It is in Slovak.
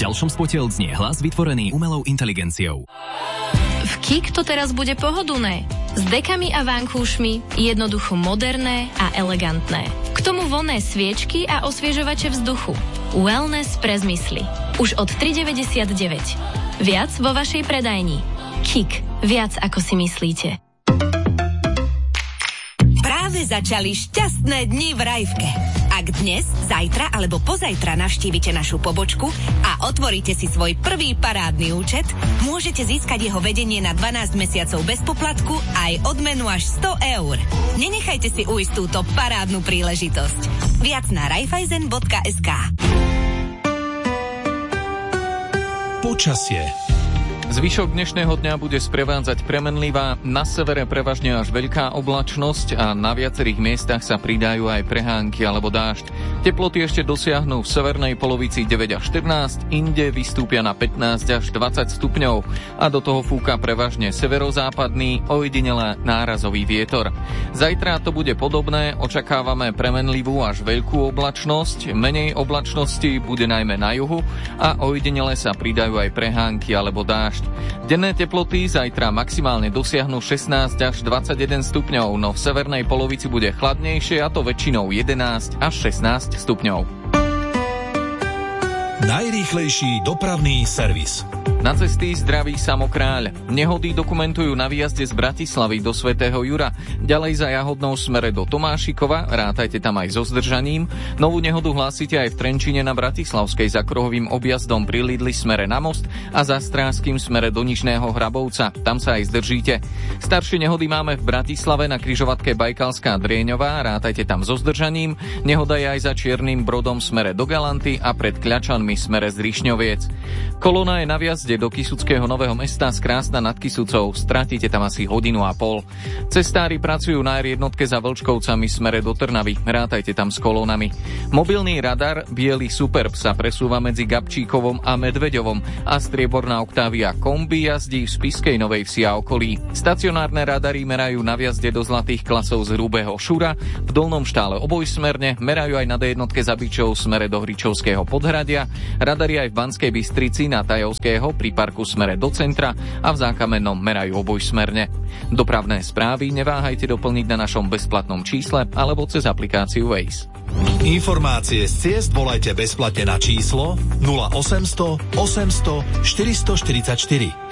ďalšom spote odznie hlas vytvorený umelou inteligenciou. V KIK to teraz bude pohodlné. S dekami a vankúšmi, jednoducho moderné a elegantné. K tomu vonné sviečky a osviežovače vzduchu. Wellness pre zmysly. Už od 3,99. Viac vo vašej predajni. KIK. Viac ako si myslíte. Práve začali šťastné dni v Rajvke. Ak dnes, zajtra alebo pozajtra navštívite našu pobočku a otvoríte si svoj prvý parádny účet, môžete získať jeho vedenie na 12 mesiacov bez poplatku aj odmenu až 100 eur. Nenechajte si ujsť túto parádnu príležitosť. Viac na raiffeisen.sk. Počasie. Zvyšok dnešného dňa bude sprevádzať premenlivá, na severe prevažne až veľká oblačnosť a na viacerých miestach sa pridajú aj prehánky alebo dážď. Teploty ešte dosiahnu v severnej polovici 9 až 14, inde vystúpia na 15 až 20 stupňov a do toho fúka prevažne severozápadný, ojedinelý nárazový vietor. Zajtra to bude podobné, očakávame premenlivú až veľkú oblačnosť, menej oblačnosti bude najmä na juhu a ojedinele sa pridajú aj prehánky alebo dážď. Denné teploty zajtra maximálne dosiahnu 16 až 21 stupňov, no v severnej polovici bude chladnejšie a to väčšinou 11 až 16 stupňov. Najrýchlejší dopravný servis. Na cesty zdraví Samokráľ. Nehody dokumentujú na výjazde z Bratislavy do Svätého Jura. Ďalej za Jahodnou smere do Tomášikova, rátajte tam aj so zdržaním. Novú nehodu hlásite aj v Trenčine na Bratislavskej za kruhovým objazdom pri Lidli smere na most a za Stráskym smere do Nižného Hrabovca. Tam sa aj zdržíte. Staršie nehody máme v Bratislave na križovatke Bajkalská Drieňová, rátajte tam so zdržaním. Nehoda je aj za Čiernym Brodom smere do Galanty a pred Kľačanmi smere z Rišňoviec. Kolóna je na viazde do Kysuckého Nového Mesta z Krásna nad Kysucou, stratíte tam asi hodinu a pol. Cestári pracujú na R1 za Vlčkovcami smere do Trnavy, rátajte tam s kolónami. Mobilný radar Bielý Superb sa presúva medzi Gabčíkovom a Medveďovom a strieborná Octavia Kombi jazdí v Spišskej Novej Vsi a okolí. Stacionárne radary merajú na viazde do Zlatých Klasov z Hrubého Šura, v Dolnom Štále obojsmerne, merajú aj na D1 za Bičov smere do Hričovského Podhradia, radary aj v Banskej Bystrici na Tajovského pri parku smere do centra a v Zákamennom merajú obojsmerne. Dopravné správy neváhajte doplniť na našom bezplatnom čísle alebo cez aplikáciu Waze. Informácie z ciest volajte bezplatne na číslo 0800 800 444.